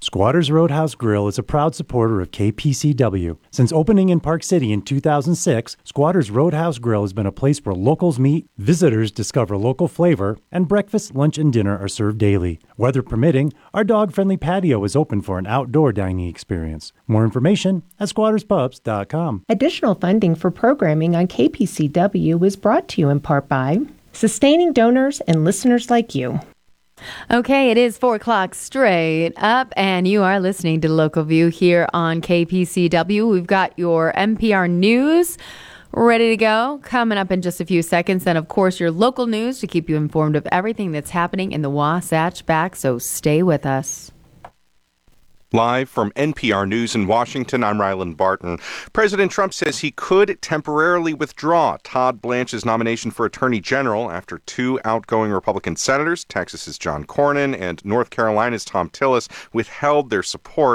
Squatters Roadhouse Grill is a proud supporter of KPCW. Since opening in Park City in 2006, Squatters Roadhouse Grill has been a place where locals meet, visitors discover local flavor, and breakfast, lunch, and dinner are served daily. Weather permitting, our dog-friendly patio is open for an outdoor dining experience. More information at squatterspubs.com. Additional funding for programming on KPCW is brought to you in part by sustaining donors and listeners like you. Okay, it is 4 o'clock straight up, and you are listening to Local View here on KPCW. We've got your NPR News ready to go coming up in just a few seconds. And, of course, your local news to keep you informed of everything that's happening in the Wasatch Back, so stay with us. Live from NPR News in Washington, I'm Ryland Barton. President Trump says he could temporarily withdraw Todd Blanche's nomination for Attorney General after two outgoing Republican senators, Texas's John Cornyn and North Carolina's Thom Tillis, withheld their support.